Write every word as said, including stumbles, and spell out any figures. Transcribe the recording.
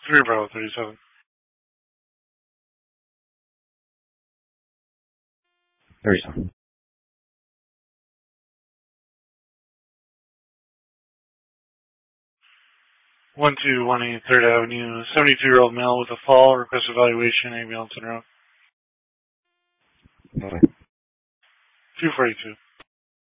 three Bravo thirty-seven. thirty-seven. one two one eight third Avenue, seventy-two-year-old male with a fall, request evaluation, ambulance en route. Okay. two forty-two.